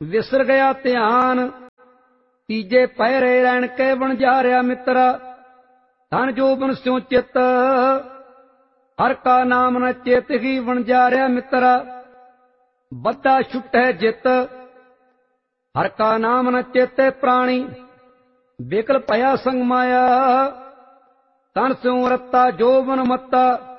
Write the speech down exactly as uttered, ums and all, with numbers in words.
ਵਿਸਰ ਗਿਆ ਧਿਆਨ। ਤੀਜੇ ਪਹਿਰੇ ਰਹਿਣ ਕੇ ਵਣਜਾਰਿਆ ਮਿੱਤਰਾ। ਧਨ ਜੋਬਨ ਸਿਉ ਚਿੱਤ ਹਰ ਕਾ ਨਾਮ ਨ ਚਿਤ ਹੀ ਵਣਜਾਰਿਆ ਮਿੱਤਰਾ। ਬੱਧਾ ਛੁਟੈ ਜਿਤ ਹਰ ਕਾ ਨਾਮ ਨ ਚੇਤੇ ਪ੍ਰਾਣੀ। ਵਿਕਲ ਭਇਆ ਸੰਗ ਮਾਇਆ ਤਨ ਸਿਉ ਰਤਾ ਜੋਬਨ ਮੱਤਾ।